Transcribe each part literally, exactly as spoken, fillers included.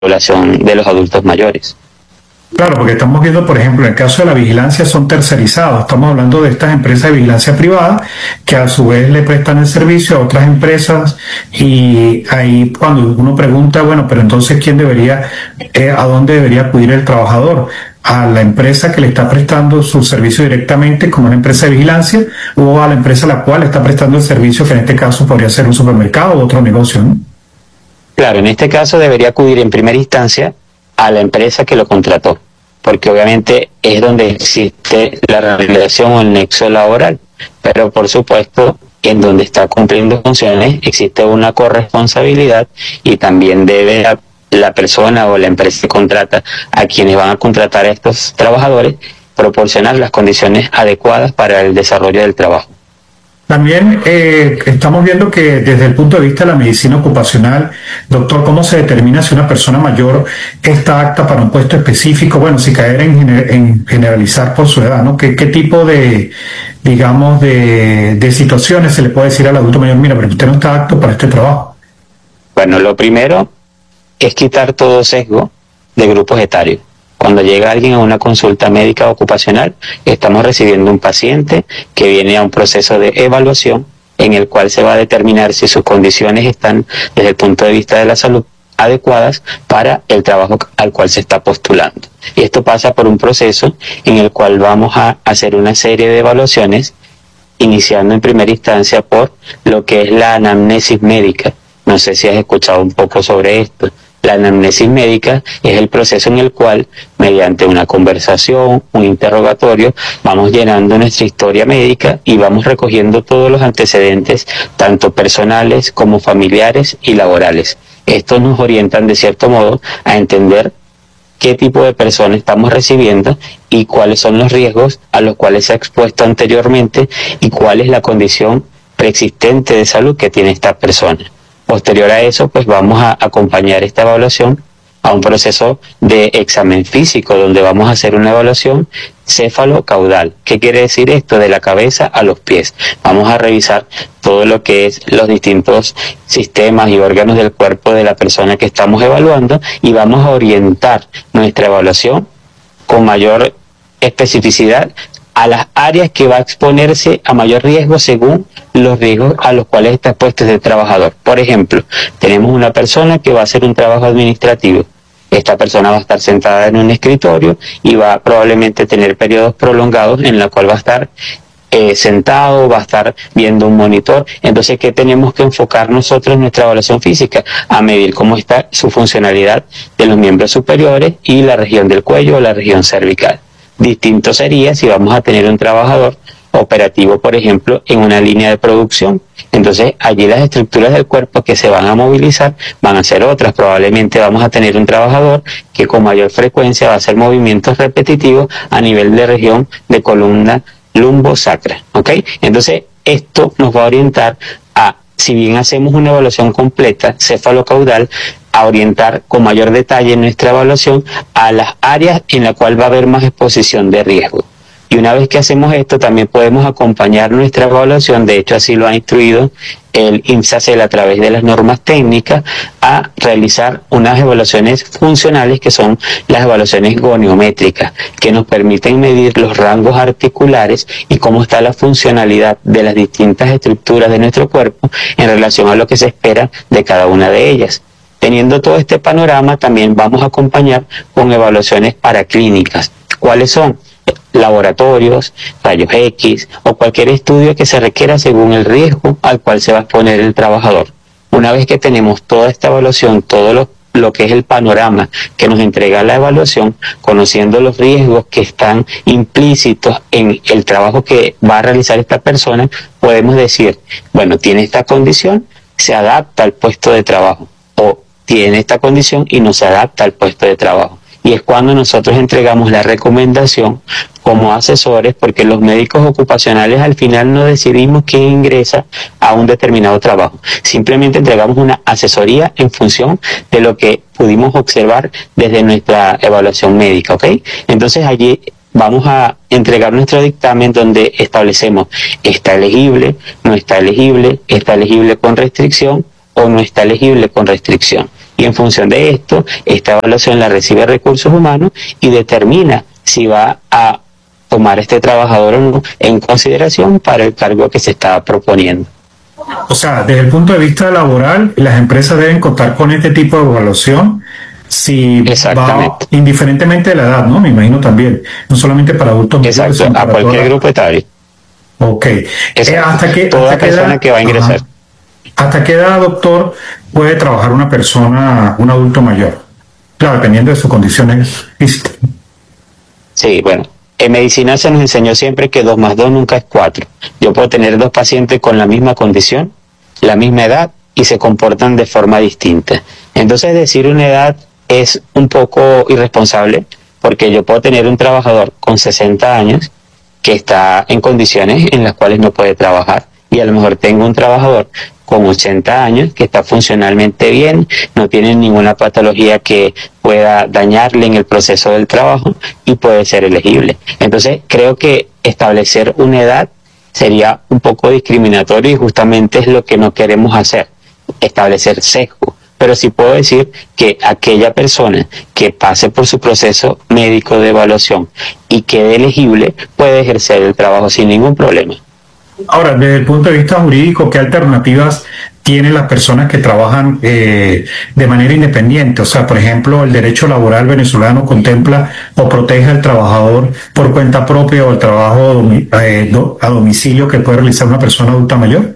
población de los adultos mayores. Claro, porque estamos viendo, por ejemplo, en el caso de la vigilancia son tercerizados. Estamos hablando de estas empresas de vigilancia privada que a su vez le prestan el servicio a otras empresas, y ahí cuando uno pregunta, bueno, pero entonces ¿quién debería, eh, a dónde debería acudir el trabajador? ¿A la empresa que le está prestando su servicio directamente como una empresa de vigilancia, o a la empresa a la cual le está prestando el servicio, que en este caso podría ser un supermercado o otro negocio, ¿no? Claro, en este caso debería acudir en primera instancia a la empresa que lo contrató, porque obviamente es donde existe la relación o el nexo laboral, pero por supuesto en donde está cumpliendo funciones existe una corresponsabilidad, y también debe la, la persona o la empresa que contrata a quienes van a contratar a estos trabajadores proporcionar las condiciones adecuadas para el desarrollo del trabajo. También eh, estamos viendo que desde el punto de vista de la medicina ocupacional, doctor, ¿cómo se determina si una persona mayor está apta para un puesto específico? Bueno, si caer en, en generalizar por su edad, ¿no? ¿Qué, qué tipo de, digamos, de, de situaciones se le puede decir al adulto mayor, mira, pero usted no está apto para este trabajo? Bueno, lo primero es quitar todo sesgo de grupos etarios. Cuando llega alguien a una consulta médica ocupacional, estamos recibiendo un paciente que viene a un proceso de evaluación en el cual se va a determinar si sus condiciones están, desde el punto de vista de la salud, adecuadas para el trabajo al cual se está postulando. Y esto pasa por un proceso en el cual vamos a hacer una serie de evaluaciones, iniciando en primera instancia por lo que es la anamnesis médica. No sé si has escuchado un poco sobre esto. La anamnesis médica es el proceso en el cual, mediante una conversación, un interrogatorio, vamos llenando nuestra historia médica y vamos recogiendo todos los antecedentes, tanto personales como familiares y laborales. Estos nos orientan de cierto modo a entender qué tipo de persona estamos recibiendo y cuáles son los riesgos a los cuales se ha expuesto anteriormente y cuál es la condición preexistente de salud que tiene esta persona. Posterior a eso, pues vamos a acompañar esta evaluación a un proceso de examen físico, donde vamos a hacer una evaluación céfalo-caudal. ¿Qué quiere decir esto? De la cabeza a los pies. Vamos a revisar todo lo que es los distintos sistemas y órganos del cuerpo de la persona que estamos evaluando, y vamos a orientar nuestra evaluación con mayor especificidad a las áreas que va a exponerse a mayor riesgo según los riesgos a los cuales está expuesto este trabajador. Por ejemplo, tenemos una persona que va a hacer un trabajo administrativo. Esta persona va a estar sentada en un escritorio y va a probablemente tener periodos prolongados en los cuales va a estar eh, sentado, va a estar viendo un monitor. Entonces, ¿qué tenemos que enfocar nosotros en nuestra evaluación física? A medir cómo está su funcionalidad de los miembros superiores y la región del cuello o la región cervical. Distinto sería si vamos a tener un trabajador operativo, por ejemplo, en una línea de producción. Entonces, allí las estructuras del cuerpo que se van a movilizar van a ser otras. Probablemente vamos a tener un trabajador que con mayor frecuencia va a hacer movimientos repetitivos a nivel de región de columna lumbosacra, ¿ok? Entonces, esto nos va a orientar a, si bien hacemos una evaluación completa céfalo-caudal, a orientar con mayor detalle nuestra evaluación a las áreas en las cuales va a haber más exposición de riesgo. Y una vez que hacemos esto, también podemos acompañar nuestra evaluación, de hecho así lo ha instruido el INSACEL a través de las normas técnicas, a realizar unas evaluaciones funcionales que son las evaluaciones goniométricas, que nos permiten medir los rangos articulares y cómo está la funcionalidad de las distintas estructuras de nuestro cuerpo en relación a lo que se espera de cada una de ellas. Teniendo todo este panorama, también vamos a acompañar con evaluaciones paraclínicas. ¿Cuáles son? Laboratorios, rayos X o cualquier estudio que se requiera según el riesgo al cual se va a exponer el trabajador. Una vez que tenemos toda esta evaluación, todo lo, lo que es el panorama que nos entrega la evaluación, conociendo los riesgos que están implícitos en el trabajo que va a realizar esta persona, podemos decir, bueno, tiene esta condición, se adapta al puesto de trabajo, o tiene esta condición y no se adapta al puesto de trabajo. Y es cuando nosotros entregamos la recomendación como asesores, porque los médicos ocupacionales al final no decidimos quién ingresa a un determinado trabajo. Simplemente entregamos una asesoría en función de lo que pudimos observar desde nuestra evaluación médica, ¿ok? Entonces allí vamos a entregar nuestro dictamen donde establecemos está elegible, no está elegible, está elegible con restricción o no está elegible con restricción. Y en función de esto, esta evaluación la recibe Recursos Humanos y determina si va a tomar este trabajador o no en consideración para el cargo que se está proponiendo. O sea, desde el punto de vista laboral, las empresas deben contar con este tipo de evaluación, si va, indiferentemente de la edad, ¿no? Me imagino también, no solamente para adultos mayores. Exacto, a cualquier toda... grupo etario. Ok. Eh, hasta que, toda hasta persona edad, que va a ingresar. Ajá. ¿Hasta qué edad, doctor, puede trabajar una persona, un adulto mayor? Claro, dependiendo de sus condiciones físicas. Sí, bueno, en medicina se nos enseñó siempre que dos más dos nunca es cuatro. Yo puedo tener dos pacientes con la misma condición, la misma edad, y se comportan de forma distinta. Entonces, decir una edad es un poco irresponsable, porque yo puedo tener un trabajador con sesenta años que está en condiciones en las cuales no puede trabajar, y a lo mejor tengo un trabajador con ochenta años que está funcionalmente bien, no tiene ninguna patología que pueda dañarle en el proceso del trabajo y puede ser elegible. Entonces, creo que establecer una edad sería un poco discriminatorio y justamente es lo que no queremos hacer, establecer sesgo. Pero sí puedo decir que aquella persona que pase por su proceso médico de evaluación y quede elegible puede ejercer el trabajo sin ningún problema. Ahora, desde el punto de vista jurídico, ¿qué alternativas tienen las personas que trabajan eh, de manera independiente? O sea, por ejemplo, el derecho laboral venezolano contempla o protege al trabajador por cuenta propia o el trabajo eh, a domicilio que puede realizar una persona adulta mayor.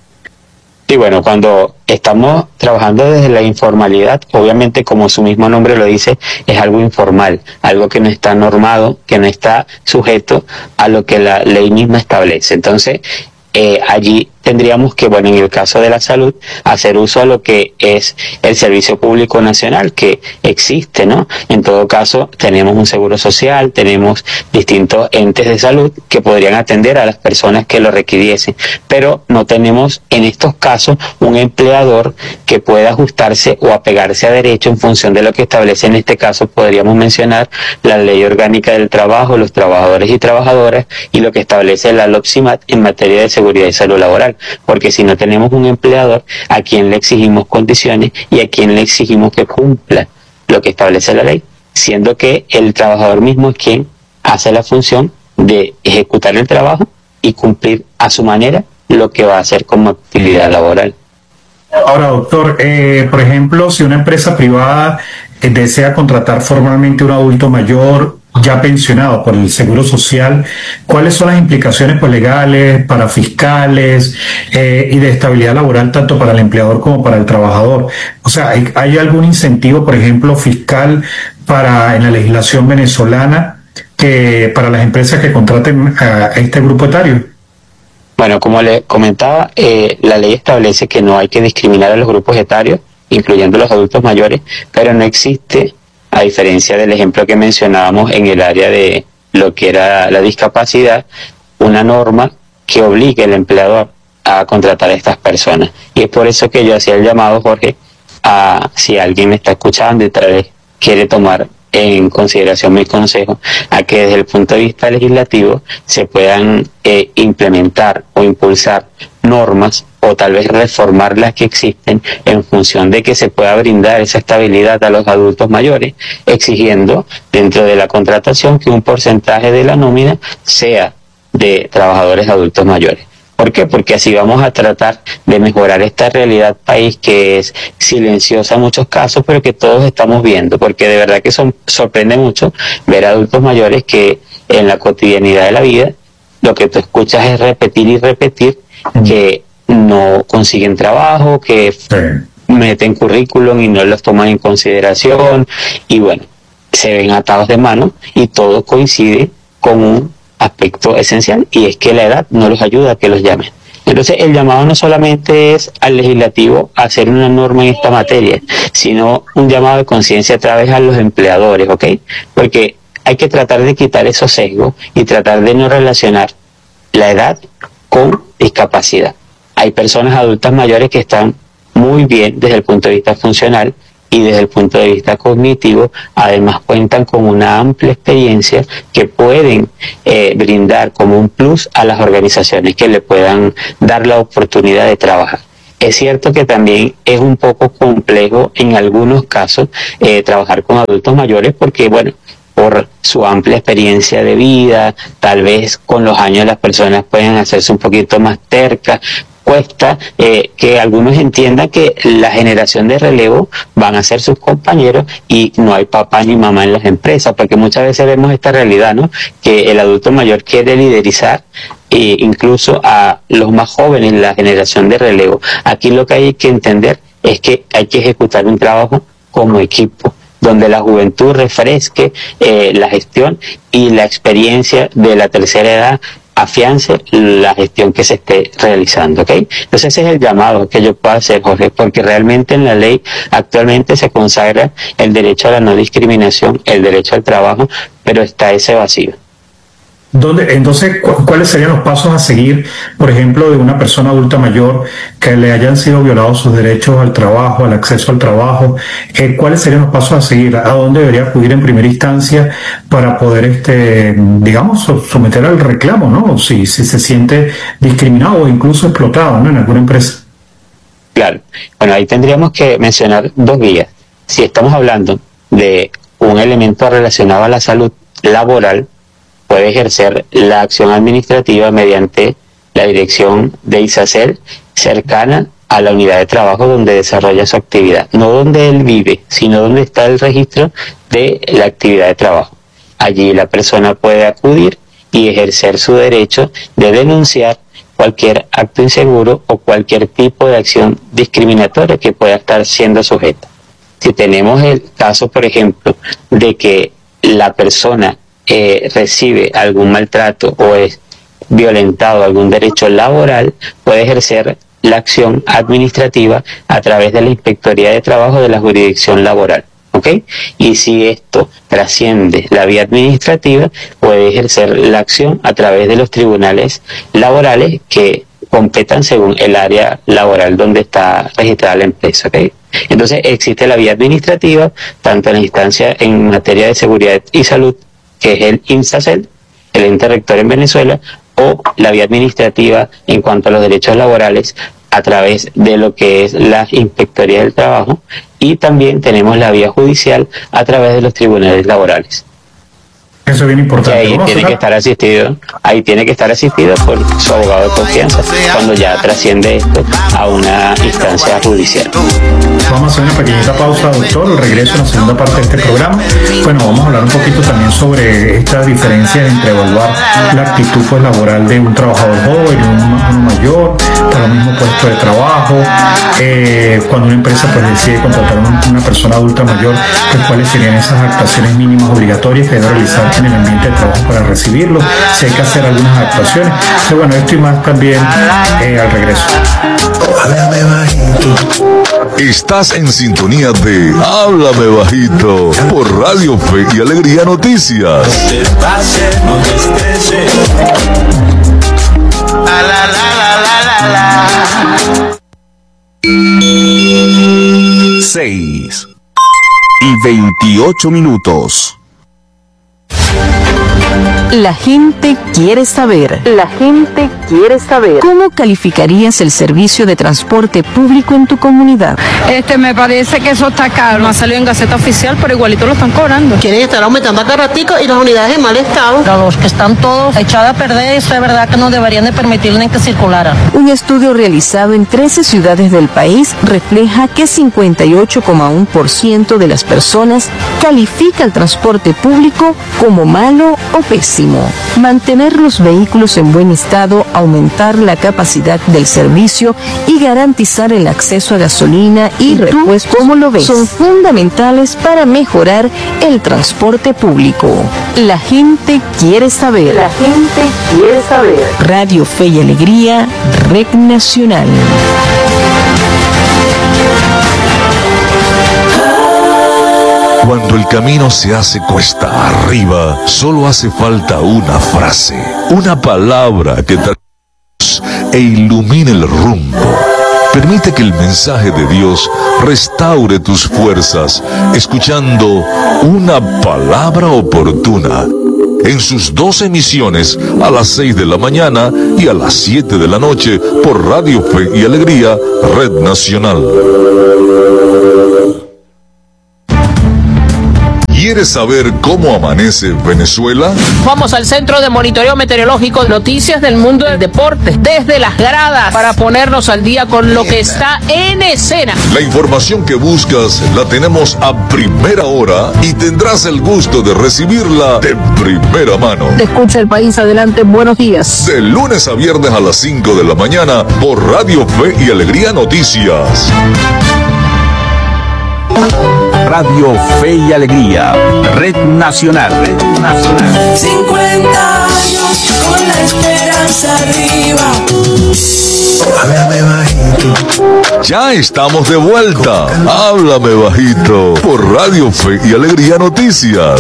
Sí, bueno, cuando estamos trabajando desde la informalidad, obviamente, como su mismo nombre lo dice, es algo informal, algo que no está normado, que no está sujeto a lo que la ley misma establece. Entonces, eh, allí tendríamos que, bueno, en el caso de la salud, hacer uso a lo que es el Servicio Público Nacional, que existe, ¿no? En todo caso, tenemos un seguro social, tenemos distintos entes de salud que podrían atender a las personas que lo requiriesen, pero no tenemos en estos casos un empleador que pueda ajustarse o apegarse a derecho en función de lo que establece. En este caso podríamos mencionar la Ley Orgánica del Trabajo, los trabajadores y trabajadoras, y lo que establece la LOPSIMAT en materia de seguridad y salud laboral. Porque si no tenemos un empleador a quien le exigimos condiciones y a quien le exigimos que cumpla lo que establece la ley, siendo que el trabajador mismo es quien hace la función de ejecutar el trabajo y cumplir a su manera lo que va a hacer como actividad laboral. Ahora, doctor, eh, por ejemplo, si una empresa privada eh, desea contratar formalmente a un adulto mayor ya pensionado por el Seguro Social, ¿cuáles son las implicaciones pues, legales, para fiscales eh, y de estabilidad laboral tanto para el empleador como para el trabajador? O sea, ¿hay, hay algún incentivo, por ejemplo, fiscal para en la legislación venezolana que para las empresas que contraten a este grupo etario? Bueno, como le comentaba, eh, la ley establece que no hay que discriminar a los grupos etarios, incluyendo los adultos mayores, pero no existe, a diferencia del ejemplo que mencionábamos en el área de lo que era la discapacidad, una norma que obligue al empleador a contratar a estas personas. Y es por eso que yo hacía el llamado, Jorge, a si alguien me está escuchando y tal vez quiere tomar en consideración mi consejo, a que desde el punto de vista legislativo se puedan eh, implementar o impulsar normas o tal vez reformar las que existen en función de que se pueda brindar esa estabilidad a los adultos mayores, exigiendo dentro de la contratación que un porcentaje de la nómina sea de trabajadores adultos mayores. ¿Por qué? Porque así vamos a tratar de mejorar esta realidad país que es silenciosa en muchos casos, pero que todos estamos viendo, porque de verdad que son, sorprende mucho ver adultos mayores que en la cotidianidad de la vida lo que tú escuchas es repetir y repetir que no consiguen trabajo, que sí. meten currículum y no los toman en consideración, y bueno, se ven atados de mano y todo coincide con un aspecto esencial, y es que la edad no los ayuda a que los llamen. Entonces el llamado no solamente es al legislativo a hacer una norma en esta materia, sino un llamado de conciencia a través a los empleadores, ¿ok? Porque hay que tratar de quitar esos sesgos y tratar de no relacionar la edad con discapacidad. Hay personas adultas mayores que están muy bien desde el punto de vista funcional y desde el punto de vista cognitivo, además cuentan con una amplia experiencia que pueden eh, brindar como un plus a las organizaciones que le puedan dar la oportunidad de trabajar. Es cierto que también es un poco complejo en algunos casos eh, trabajar con adultos mayores porque, bueno, por su amplia experiencia de vida, tal vez con los años las personas pueden hacerse un poquito más tercas. Cuesta eh, que algunos entiendan que la generación de relevo van a ser sus compañeros y no hay papá ni mamá en las empresas, porque muchas veces vemos esta realidad, ¿no? Que el adulto mayor quiere liderizar e incluso a los más jóvenes, la generación de relevo. Aquí lo que hay que entender es que hay que ejecutar un trabajo como equipo, donde la juventud refresque eh, la gestión y la experiencia de la tercera edad afiance la gestión que se esté realizando, ¿ok? Entonces ese es el llamado que yo puedo hacer, Jorge, porque realmente en la ley actualmente se consagra el derecho a la no discriminación, el derecho al trabajo, pero está ese vacío. ¿Dónde, entonces, cu ¿cuáles serían los pasos a seguir, por ejemplo, de una persona adulta mayor que le hayan sido violados sus derechos al trabajo, al acceso al trabajo? Eh, ¿Cuáles serían los pasos a seguir? ¿A dónde debería acudir en primera instancia para poder, este, digamos, someter al reclamo, ¿no? Si, si se siente discriminado o incluso explotado, ¿no?, en alguna empresa. Claro. Bueno, ahí tendríamos que mencionar dos vías. Si estamos hablando de un elemento relacionado a la salud laboral, puede ejercer la acción administrativa mediante la dirección de ISACEL cercana a la unidad de trabajo donde desarrolla su actividad, no donde él vive, sino donde está el registro de la actividad de trabajo. Allí la persona puede acudir y ejercer su derecho de denunciar cualquier acto inseguro o cualquier tipo de acción discriminatoria que pueda estar siendo sujeta. Si tenemos el caso, por ejemplo, de que la persona Eh, recibe algún maltrato o es violentado algún derecho laboral, puede ejercer la acción administrativa a través de la Inspectoría de Trabajo de la jurisdicción laboral, ¿ok? Y si esto trasciende la vía administrativa, puede ejercer la acción a través de los tribunales laborales que competan según el área laboral donde está registrada la empresa, ¿ok? Entonces existe la vía administrativa, tanto en la instancia en materia de seguridad y salud, que es el INSACEL, el ente rector en Venezuela, o la vía administrativa en cuanto a los derechos laborales a través de lo que es la Inspectoría del Trabajo, y también tenemos la vía judicial a través de los tribunales laborales. Eso es bien importante. Y ahí tiene que estar asistido, ahí tiene que estar asistido por su abogado de confianza cuando ya trasciende esto a una instancia judicial. Vamos a hacer una pequeñita pausa, doctor, el regreso en la segunda parte de este programa. Bueno, vamos a hablar un poquito también sobre estas diferencias entre evaluar la actitud pues, laboral de un trabajador joven y un, uno mayor para el mismo puesto de trabajo, eh, cuando una empresa pues decide contratar a una, una persona adulta mayor, pues cuáles serían esas actuaciones mínimas obligatorias que debe realizar en el ambiente de trabajo para recibirlo, si hay que hacer algunas actuaciones. Pero bueno, esto y más también eh, al regreso. Estás en sintonía de Háblame Bajito por Radio Fe y Alegría Noticias. Seis y veintiocho minutos. La gente quiere saber. La gente quiere saber. ¿Cómo calificarías el servicio de transporte público en tu comunidad? Este, me parece que eso está caro. No ha salido en Gaceta Oficial, pero igualito lo están cobrando. Quieren estar aumentando a cada ratico y las unidades en mal estado. Pero los que están todos echados a perder, eso es verdad que no deberían de permitirle que circularan. Un estudio realizado en trece ciudades del país refleja que cincuenta y ocho coma uno por ciento de las personas califica el transporte público como malo o pésimo. Mantener los vehículos en buen estado, aumentar la capacidad del servicio y garantizar el acceso a gasolina y, ¿Y repuestos, cómo lo ves? Son fundamentales para mejorar el transporte público. La gente quiere saber. La gente quiere saber. Radio Fe y Alegría, Red Nacional. Cuando el camino se hace cuesta arriba, solo hace falta una frase, una palabra que te e ilumine el rumbo. Permite que el mensaje de Dios restaure tus fuerzas, escuchando una palabra oportuna en sus dos emisiones a las seis de la mañana y a las siete de la noche por Radio Fe y Alegría, Red Nacional. ¿Quieres saber cómo amanece Venezuela? Vamos al Centro de Monitoreo Meteorológico, noticias del mundo del deporte, desde las gradas, para ponernos al día con lo que está en escena. La información que buscas la tenemos a primera hora y tendrás el gusto de recibirla de primera mano. Te escucha el país, adelante, buenos días. De lunes a viernes a las cinco de la mañana por Radio Fe y Alegría Noticias. Radio Fe y Alegría, Red Nacional. Red Nacional. cincuenta años con la esperanza arriba. Háblame bajito. Ya estamos de vuelta. Háblame bajito por Radio Fe y Alegría Noticias.